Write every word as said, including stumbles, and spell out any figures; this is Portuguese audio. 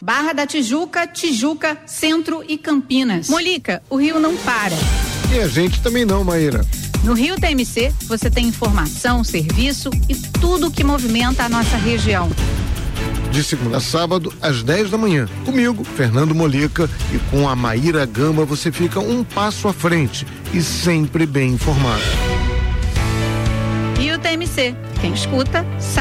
Barra da Tijuca, Tijuca, Centro e Campinas. Molica, o Rio não para. E a gente também não, Maíra. No Rio T M C, você tem informação, serviço e tudo que movimenta a nossa região. De segunda a sábado, às dez da manhã. Comigo, Fernando Molica, e com a Maíra Gamba você fica um passo à frente e sempre bem informado. Rio T M C, quem escuta, sabe.